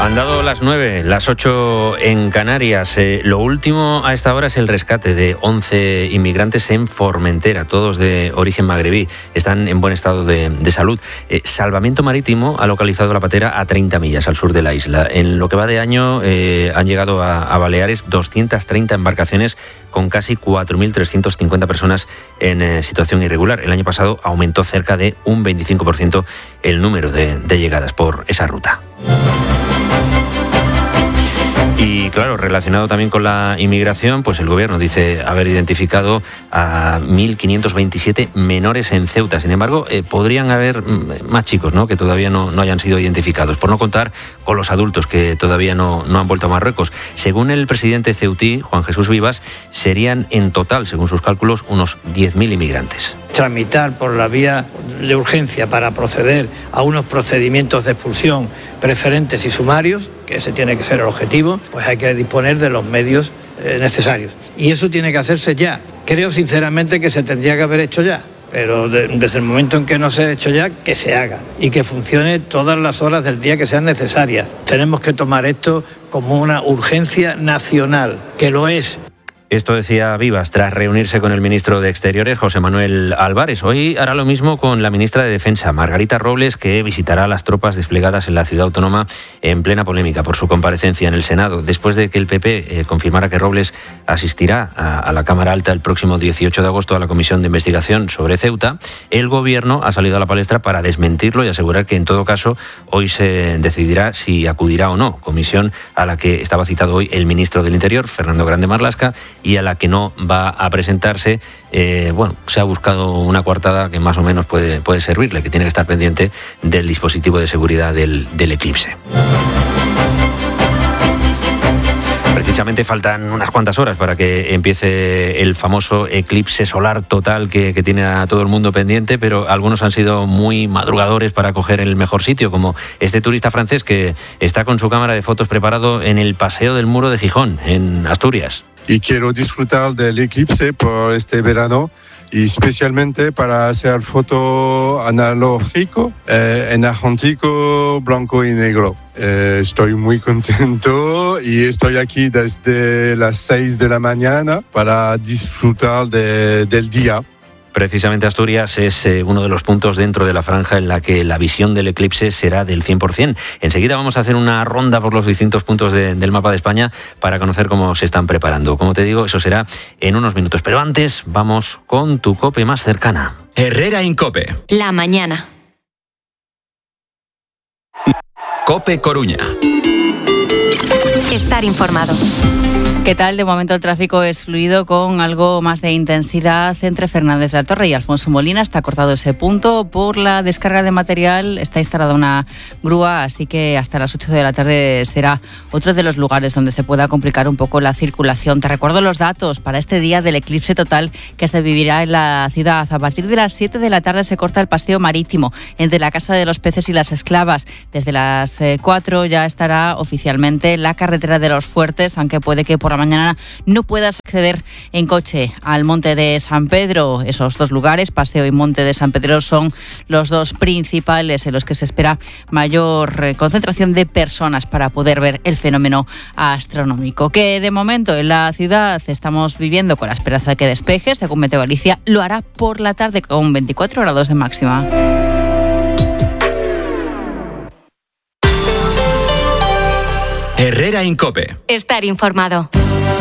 Han dado las 9, las 8 en Canarias. Lo último a esta hora es el rescate de 11 inmigrantes en Formentera, todos de origen magrebí. Están en buen estado de salud. Salvamento Marítimo ha localizado la patera a 30 millas al sur de la isla. En lo que va de año han llegado a Baleares 230 embarcaciones con casi 4.350 personas en situación irregular. El año pasado aumentó cerca de un 25% el número de llegadas por esa ruta. Y claro, relacionado también con la inmigración, pues el gobierno dice haber identificado a 1.527 menores en Ceuta. Sin embargo, podrían haber más chicos, ¿no?, que todavía no hayan sido identificados, por no contar con los adultos que todavía no han vuelto a Marruecos. Según el presidente ceutí, Juan Jesús Vivas, serían en total, según sus cálculos, unos 10.000 inmigrantes. Tramitar por la vía de urgencia para proceder a unos procedimientos de expulsión preferentes y sumarios, que ese tiene que ser el objetivo, pues hay que disponer de los medios necesarios. Y eso tiene que hacerse ya. Creo sinceramente que se tendría que haber hecho ya, pero desde el momento en que no se ha hecho ya, que se haga y que funcione todas las horas del día que sean necesarias. Tenemos que tomar esto como una urgencia nacional, que lo es. Esto decía Vivas tras reunirse con el ministro de Exteriores, José Manuel Álvarez. Hoy hará lo mismo con la ministra de Defensa, Margarita Robles, que visitará las tropas desplegadas en la ciudad autónoma en plena polémica por su comparecencia en el Senado. Después de que el PP confirmara que Robles asistirá a la Cámara Alta el próximo 18 de agosto a la Comisión de Investigación sobre Ceuta, el Gobierno ha salido a la palestra para desmentirlo y asegurar que en todo caso hoy se decidirá si acudirá o no. Comisión a la que estaba citado hoy el ministro del Interior, Fernando Grande Marlaska, y a la que no va a presentarse. Se ha buscado una coartada que más o menos puede servirle, que tiene que estar pendiente del dispositivo de seguridad del Eclipse. Precisamente faltan unas cuantas horas para que empiece el famoso eclipse solar total que tiene a todo el mundo pendiente, pero algunos han sido muy madrugadores para coger el mejor sitio, como este turista francés que está con su cámara de fotos preparado en el Paseo del Muro de Gijón, en Asturias. Y quiero disfrutar del eclipse por este verano y especialmente para hacer foto analógico en argentino, blanco y negro. Estoy muy contento y estoy aquí desde las 6 de la mañana para disfrutar del día. Precisamente Asturias es uno de los puntos dentro de la franja en la que la visión del eclipse será del 100%. Enseguida vamos a hacer una ronda por los distintos puntos del mapa de España para conocer cómo se están preparando. Como te digo, eso será en unos minutos. Pero antes, vamos con tu COPE más cercana. Herrera Incope. La mañana. COPE Coruña. Estar informado. ¿Qué tal? De momento el tráfico es fluido con algo más de intensidad entre Fernández La Torre y Alfonso Molina. Está cortado ese punto por la descarga de material. Está instalada una grúa, así que hasta las 8 de la tarde será otro de los lugares donde se pueda complicar un poco la circulación. Te recuerdo los datos para este día del eclipse total que se vivirá en la ciudad. A partir de las 7 de la tarde se corta el paseo marítimo entre la Casa de los Peces y las Esclavas. Desde las 4 ya estará oficialmente la carretera de los Fuertes, aunque puede que por la mañana no puedas acceder en coche al Monte de San Pedro. Esos dos lugares, Paseo y Monte de San Pedro, son los dos principales en los que se espera mayor concentración de personas para poder ver el fenómeno astronómico. Que de momento en la ciudad estamos viviendo con la esperanza de que despeje. Según Meteo Galicia, lo hará por la tarde con 24 grados de máxima. Herrera Incope. Estar informado.